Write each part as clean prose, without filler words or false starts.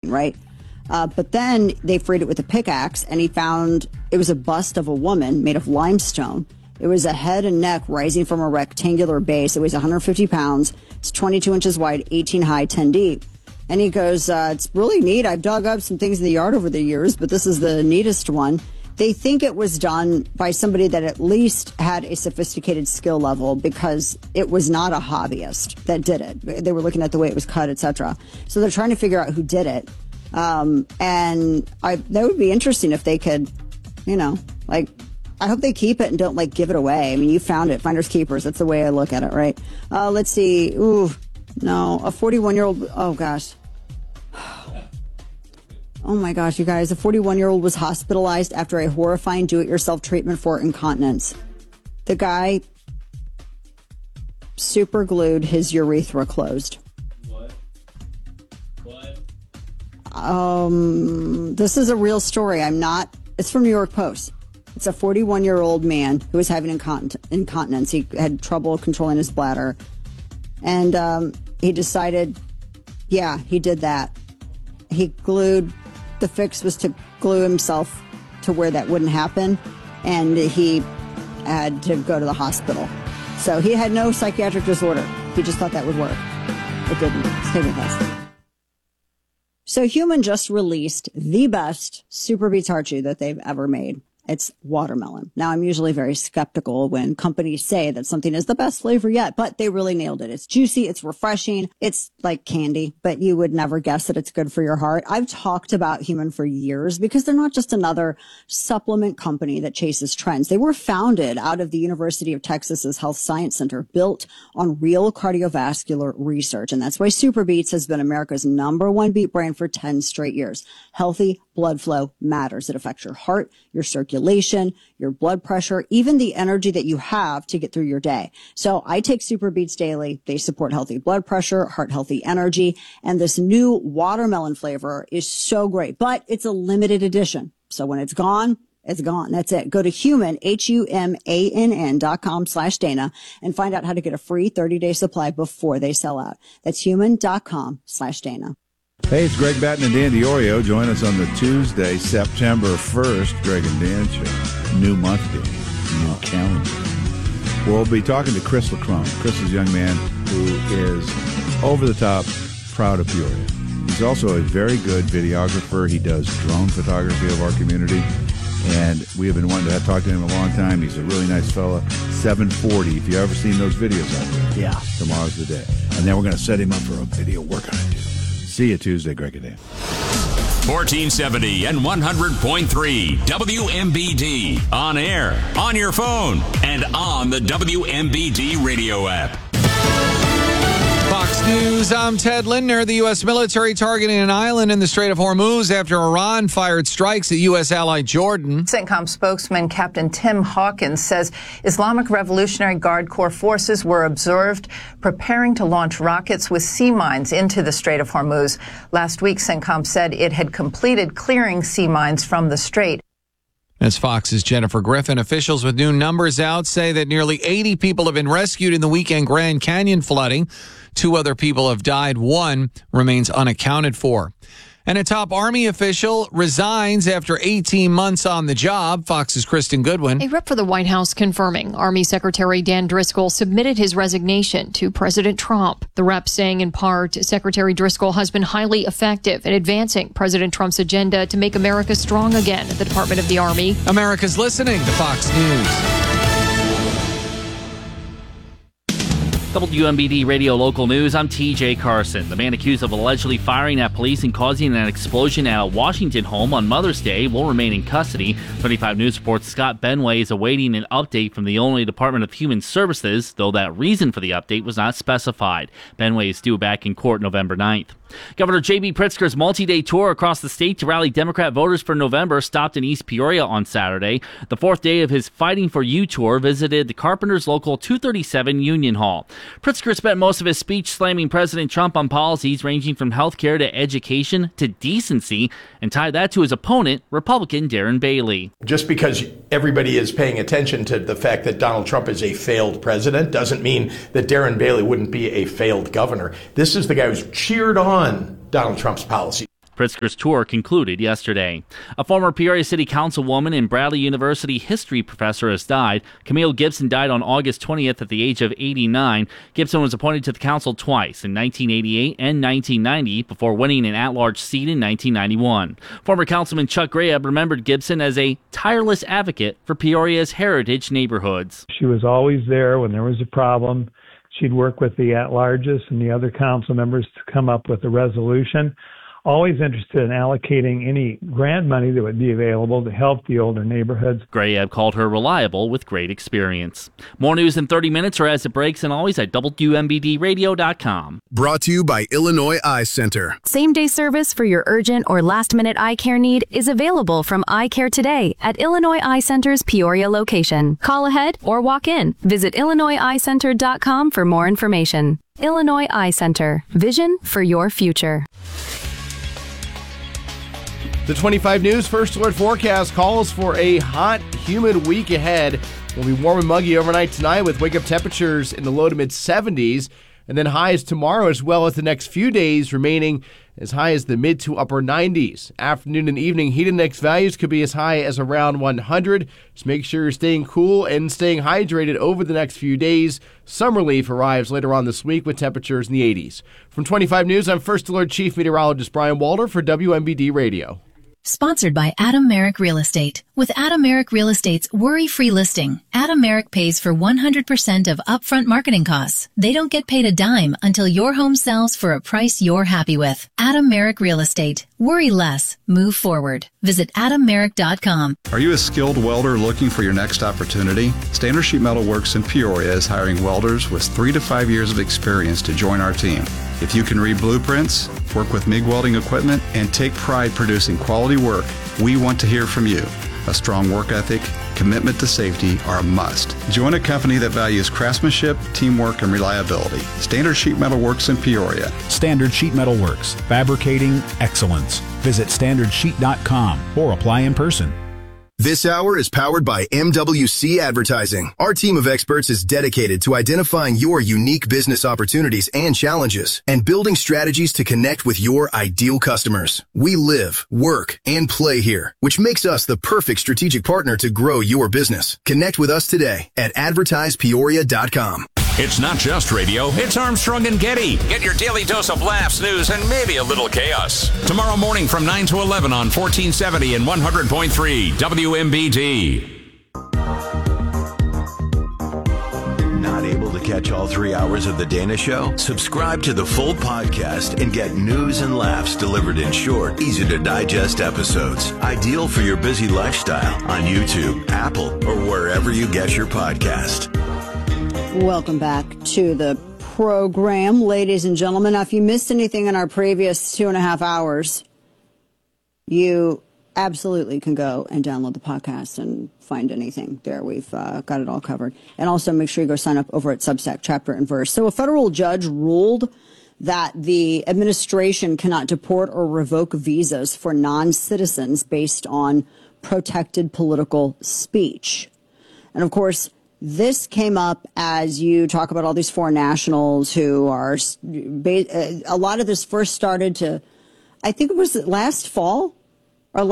right? But then they freed it with a pickaxe, and he found it was a bust of a woman made of limestone. It was a head and neck rising from a rectangular base. It weighs 150 pounds. It's 22 inches wide, 18 high, 10 deep. And he goes, it's really neat. I've dug up some things in the yard over the years, but this is the neatest one. They think it was done by somebody that at least had a sophisticated skill level, because it was not a hobbyist that did it. They were looking at the way it was cut, etc. So they're trying to figure out who did it. And that would be interesting if they could, I hope they keep it and don't give it away. I mean, you found it, finders keepers. That's the way I look at it, right? Let's see. Ooh, no, a 41-year-old. Oh gosh. Oh my gosh, you guys. A 41-year-old was hospitalized after a horrifying do-it-yourself treatment for incontinence. The guy super glued his urethra closed. What? This is a real story. It's from New York Post. It's a 41-year-old man who was having incontinence. He had trouble controlling his bladder. And he decided, he did that. The fix was to glue himself to where that wouldn't happen. And he had to go to the hospital. So he had no psychiatric disorder. He just thought that would work. It didn't. Stay with us. So Human just released the best Super Beets Heart Chew that they've ever made. It's watermelon. Now, I'm usually very skeptical when companies say that something is the best flavor yet, but they really nailed it. It's juicy. It's refreshing. It's like candy, but you would never guess that it's good for your heart. I've talked about Human for years because they're not just another supplement company that chases trends. They were founded out of the University of Texas's Health Science Center, built on real cardiovascular research. And that's why Super Beets has been America's #1 beet brand for 10 straight years. Healthy blood flow matters. It affects your heart, your circulation, your blood pressure, even the energy that you have to get through your day. So I take Super Beets daily. They support healthy blood pressure, heart healthy energy, and this new watermelon flavor is so great, but it's a limited edition. So when it's gone, it's gone. That's it. Go to humann.com/Dana and find out how to get a free 30-day supply before they sell out. That's human.com/Dana. Hey, it's Greg Batten and Dan DiOrio. Join us on the Tuesday, September 1st, Greg and Dan Show. New month day, new calendar. We'll be talking to Chris LaCrone. Chris is a young man who is over the top proud of Peoria. He's also a very good videographer. He does drone photography of our community, and we have been wanting to talk to him a long time. He's a really nice fella. 740, if you've ever seen those videos out there. Yeah. Tomorrow's the day. And then we're going to set him up for a video workout too. See you Tuesday, Greg and Dan. 1470 and 100.3 WMBD. On air, on your phone, and on the WMBD radio app. Fox News, I'm Ted Lindner. The U.S. military targeting an island in the Strait of Hormuz after Iran fired strikes at U.S. ally Jordan. CENTCOM spokesman Captain Tim Hawkins says Islamic Revolutionary Guard Corps forces were observed preparing to launch rockets with sea mines into the Strait of Hormuz. Last week, CENTCOM said it had completed clearing sea mines from the strait. As Fox's Jennifer Griffin, officials with new numbers out say that nearly 80 people have been rescued in the weekend Grand Canyon flooding. 2 other people have died. 1 remains unaccounted for. And a top Army official resigns after 18 months on the job. Fox's Kristen Goodwin. A rep for the White House confirming Army Secretary Dan Driscoll submitted his resignation to President Trump. The rep saying in part, Secretary Driscoll has been highly effective in advancing President Trump's agenda to make America strong again at the Department of the Army. America's listening to Fox News. WMBD Radio Local News, I'm TJ Carson. The man accused of allegedly firing at police and causing an explosion at a Washington home on Mother's Day will remain in custody. 35 News reports Scott Benway is awaiting an update from the Illinois Department of Human Services, though that reason for the update was not specified. Benway is due back in court November 9th. Governor J.B. Pritzker's multi-day tour across the state to rally Democrat voters for November stopped in East Peoria on Saturday. The 4th day of his Fighting for You tour visited the Carpenters Local 237 Union Hall. Pritzker spent most of his speech slamming President Trump on policies ranging from health care to education to decency, and tied that to his opponent, Republican Darren Bailey. Just because everybody is paying attention to the fact that Donald Trump is a failed president doesn't mean that Darren Bailey wouldn't be a failed governor. This is the guy who's cheered on Donald Trump's policy. Pritzker's tour concluded yesterday. A former Peoria City Councilwoman and Bradley University history professor has died. Camille Gibson died on August 20th at the age of 89. Gibson was appointed to the council twice, in 1988 and 1990, before winning an at-large seat in 1991. Former Councilman Chuck Graham remembered Gibson as a tireless advocate for Peoria's heritage neighborhoods. She was always there when there was a problem. She'd work with the at-larges and the other council members to come up with a resolution. Always interested in allocating any grant money that would be available to help the older neighborhoods. Grayab called her reliable with great experience. More news in 30 minutes or as it breaks, and always at WMBDradio.com. Brought to you by Illinois Eye Center. Same-day service for your urgent or last-minute eye care need is available from Eye Care today at Illinois Eye Center's Peoria location. Call ahead or walk in. Visit IllinoisEyeCenter.com for more information. Illinois Eye Center. Vision for your future. The 25 News First Alert forecast calls for a hot, humid week ahead. It'll be warm and muggy overnight tonight with wake-up temperatures in the low to mid-70s, and then highs tomorrow as well as the next few days remaining as high as the mid to upper 90s. Afternoon and evening heat index values could be as high as around 100. Just make sure you're staying cool and staying hydrated over the next few days. Some relief arrives later on this week with temperatures in the 80s. From 25 News, I'm First Alert Chief Meteorologist Brian Walter for WMBD Radio. Sponsored by Adam Merrick Real Estate. With Adam Merrick Real Estate's worry-free listing, Adam Merrick pays for 100% of upfront marketing costs. They don't get paid a dime until your home sells for a price you're happy with. Adam Merrick Real Estate. Worry less. Move forward. Visit AdamMerrick.com. Are you a skilled welder looking for your next opportunity? Standard Sheet Metal Works in Peoria is hiring welders with 3 to 5 years of experience to join our team. If you can read blueprints, work with MIG welding equipment, and take pride producing quality work, we want to hear from you. A strong work ethic, commitment to safety are a must. Join a company that values craftsmanship, teamwork, and reliability. Standard Sheet Metal Works in Peoria. Standard Sheet Metal Works, fabricating excellence. Visit standardsheet.com or apply in person. This hour is powered by MWC Advertising. Our team of experts is dedicated to identifying your unique business opportunities and challenges and building strategies to connect with your ideal customers. We live, work, and play here, which makes us the perfect strategic partner to grow your business. Connect with us today at advertisepeoria.com. It's not just radio, it's Armstrong and Getty. Get your daily dose of laughs, news, and maybe a little chaos. Tomorrow morning from 9 to 11 on 1470 and 100.3 WMBD. Not able to catch all 3 hours of The Dana Show? Subscribe to the full podcast and get news and laughs delivered in short, easy-to-digest episodes. Ideal for your busy lifestyle on YouTube, Apple, or wherever you get your podcast. Welcome back to the program, ladies and gentlemen. Now, if you missed anything in our previous 2.5 hours, you absolutely can go and download the podcast and find anything there. We've got it all covered. And also make sure you go sign up over at Substack, Chapter and Verse. So a federal judge ruled that the administration cannot deport or revoke visas for non-citizens based on protected political speech. And of course, this came up as you talk about all these foreign nationals who are, a lot of this first started to, I think it was last fall or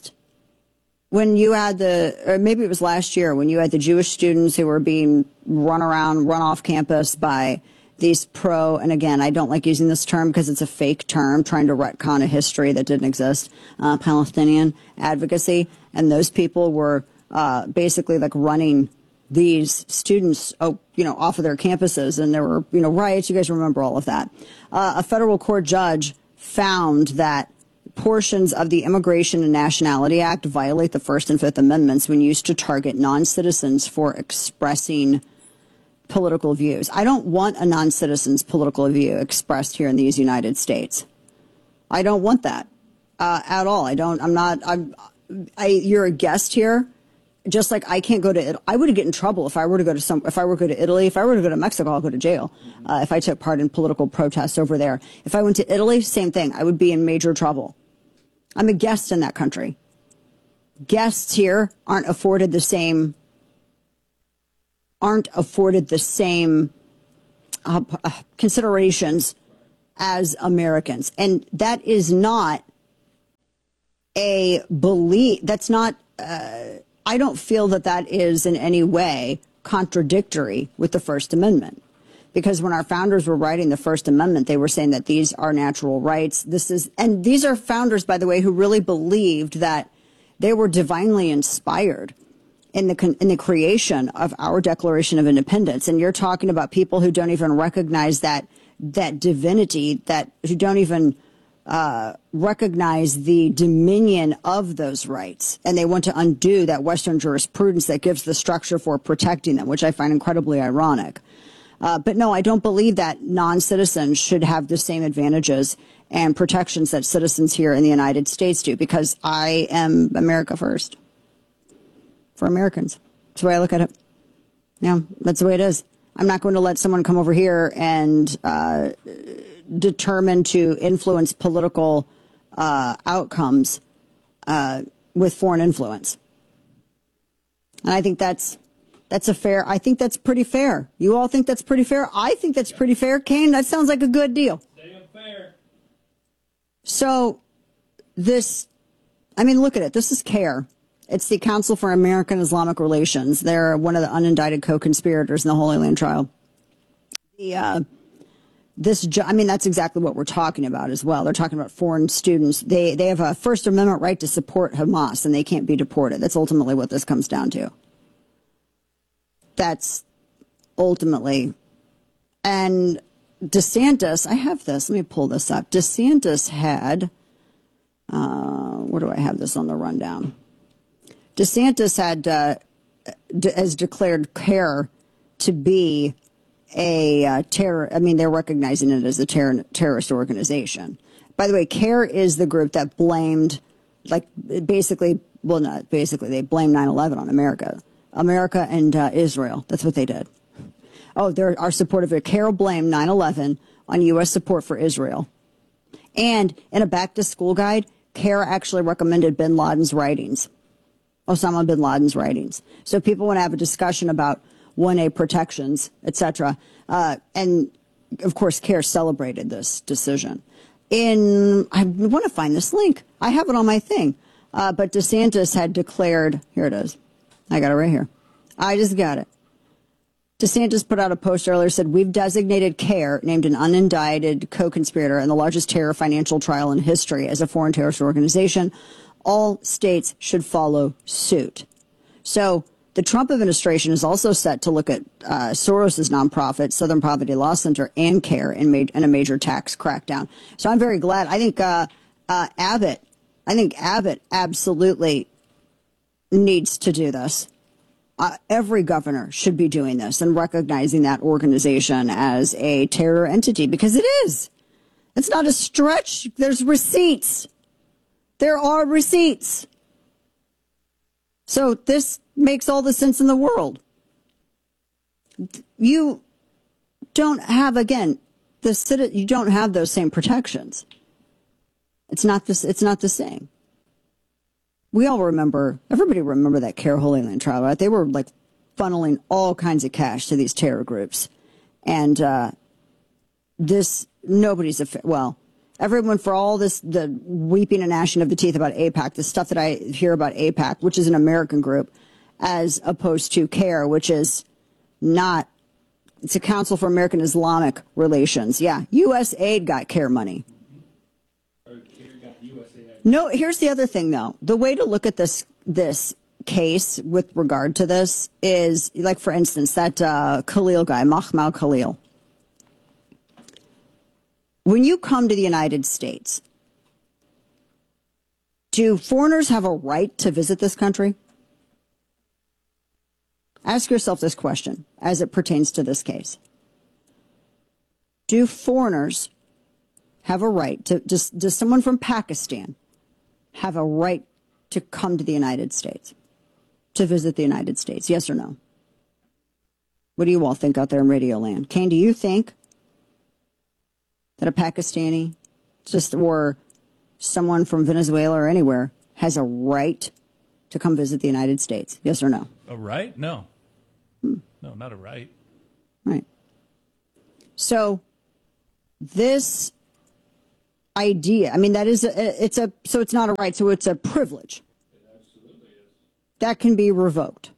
when you had or maybe it was last year when you had the Jewish students who were being run off campus by these and again, I don't like using this term because it's a fake term, trying to retcon a history that didn't exist, Palestinian advocacy. And those people were basically like running these students, off of their campuses, and there were, riots. You guys remember all of that. A federal court judge found that portions of the Immigration and Nationality Act violate the First and Fifth Amendments when used to target non-citizens for expressing political views. I don't want a non-citizen's political view expressed here in these United States. I don't want that at all. You're a guest here. Just like I can't go to Italy. I would get in trouble if I were to go to Italy, if I were to go to Mexico, I'll go to jail. If I took part in political protests over there. If I went to Italy, same thing. I would be in major trouble. I'm a guest in that country. Guests here aren't afforded the same considerations as Americans. And that is not a belief. That's not, I don't feel that is in any way contradictory with the First Amendment. Because when our founders were writing the First Amendment, they were saying that these are natural rights. And these are founders, by the way, who really believed that they were divinely inspired in the creation of our Declaration of Independence. And you're talking about people who don't even recognize that divinity, who don't even recognize the dominion of those rights. And they want to undo that Western jurisprudence that gives the structure for protecting them, which I find incredibly ironic. But no, I don't believe that non-citizens should have the same advantages and protections that citizens here in the United States do, because I am America first. For Americans. That's the way I look at it. Yeah, that's the way it is. I'm not going to let someone come over here and determine to influence political outcomes with foreign influence. And I think that's I think that's pretty fair. You all think that's pretty fair? I think that's pretty fair. Kane, that sounds like a good deal. Damn fair. So look at it. This is CARE. It's the Council for American-Islamic Relations. They're one of the unindicted co-conspirators in the Holy Land trial. That's exactly what we're talking about as well. They're talking about foreign students. They have a First Amendment right to support Hamas, and they can't be deported. That's ultimately what this comes down to. That's ultimately. And DeSantis, I have this. Let me pull this up. DeSantis had, where do I have this on the rundown? DeSantis has declared CARE to be a terror. They're recognizing it as a terrorist organization. By the way, CARE is the group that blamed, they blamed 9/11 on America and Israel. That's what they did. Oh, there are supportive of CARE blamed 9/11 on U.S. support for Israel. And in a back-to-school guide, CARE actually recommended bin Laden's writings. Osama bin Laden's writings. So people want to have a discussion about 1A protections, etc. And, of course, CARE celebrated this decision. I want to find this link. I have it on my thing. But DeSantis had declared, here it is. I got it right here. I just got it. DeSantis put out a post earlier, said, we've designated CARE, named an unindicted co-conspirator in the largest terror financial trial in history, as a foreign terrorist organization. All states should follow suit. So the Trump administration is also set to look at Soros's nonprofit, Southern Poverty Law Center, and CARE in a major tax crackdown. So I'm very glad. I think Abbott absolutely needs to do this. Every governor should be doing this and recognizing that organization as a terror entity, because it is. It's not a stretch. There's receipts. There are receipts. So this makes all the sense in the world. You don't have, again, you don't have those same protections. It's not the same. We all everybody remember that CARE Holy Land trial, right? They were funneling all kinds of cash to these terror groups. And everyone, for all this, the weeping and gnashing of the teeth about AIPAC, the stuff that I hear about AIPAC, which is an American group, as opposed to CARE, which is not, it's a Council for American Islamic Relations. Yeah, USAID got CARE money. No, here's the other thing, though. The way to look at this case with regard to this is, for instance, that Khalil guy, Mahmoud Khalil. When you come to the United States, do foreigners have a right to visit this country? Ask yourself this question as it pertains to this case. Do foreigners have a right to, does someone from Pakistan have a right to come to the United States, to visit the United States? Yes or no? What do you all think out there in Radio Land? Kane, do you think that a Pakistani, or someone from Venezuela or anywhere, has a right to come visit the United States? Yes or no? A right? No. No, not a right. Right. So this, idea. I mean, that is, so it's not a right, so it's a privilege. That can be revoked.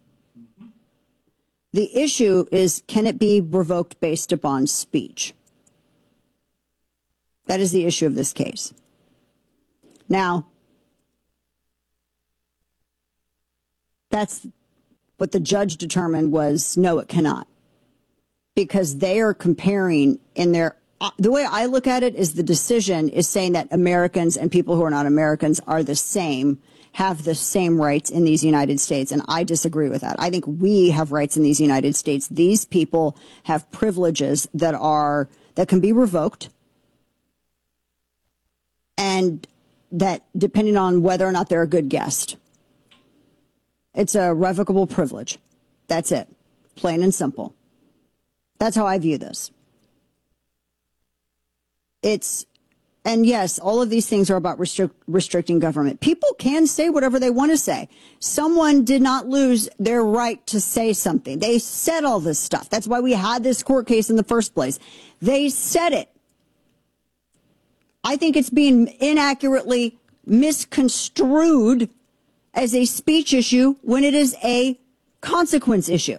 The issue is, can it be revoked based upon speech? That is the issue of this case. Now, that's what the judge determined was, no, it cannot. Because they are comparing in their, the way I look at it is the decision is saying that Americans and people who are not Americans are the same, have the same rights in these United States. And I disagree with that. I think we have rights in these United States. These people have privileges that can be revoked. And that depending on whether or not they're a good guest. It's a revocable privilege. That's it. Plain and simple. That's how I view this. And yes, all of these things are about restricting government. People can say whatever they want to say. Someone did not lose their right to say something. They said all this stuff. That's why we had this court case in the first place. They said it. I think it's being inaccurately misconstrued as a speech issue when it is a consequence issue.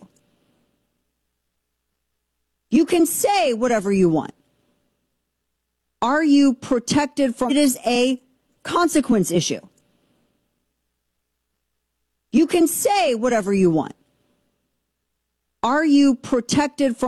You can say whatever you want. Are you protected from it is a consequence issue. You can say whatever you want. Are you protected from